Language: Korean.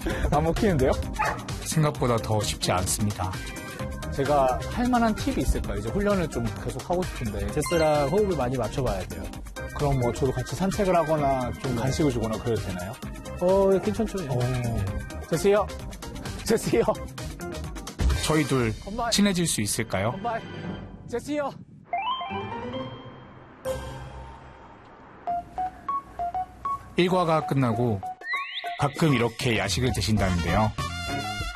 안 먹히는데요? 생각보다 더 쉽지 않습니다. 제가 할 만한 팁이 있을까요? 이제 훈련을 좀 계속 하고 싶은데. 제스랑 호흡을 많이 맞춰봐야 돼요. 그럼 뭐 저도 같이 산책을 하거나 좀 간식을 주거나 그래도 되나요? 괜찮죠. 제스요? 제스요? 저희 둘 친해질 수 있을까요? 컴바이. 제스요? 일과가 끝나고 가끔 이렇게 야식을 드신다는데요.